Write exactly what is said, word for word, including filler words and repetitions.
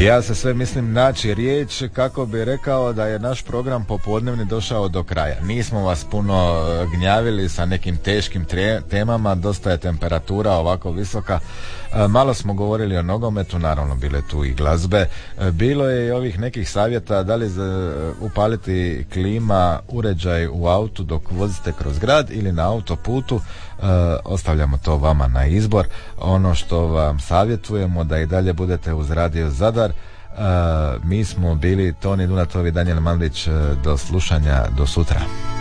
Ja se sve mislim naći riječ kako bi rekao da je naš program popodnevni došao do kraja. Nismo vas puno gnjavili sa nekim teškim tre- temama, dosta je temperatura ovako visoka. Malo smo govorili o nogometu, naravno bile tu i glazbe. Bilo je i ovih nekih savjeta da li upaliti klima uređaj u autu dok vozite kroz grad ili na autoputu. Ostavljamo to vama na izbor. Ono što vam savjetujemo da i dalje budete uz Radio Zadar. Mi smo bili Toni Dunatovi, Danijel Mandić. Do slušanja, do sutra.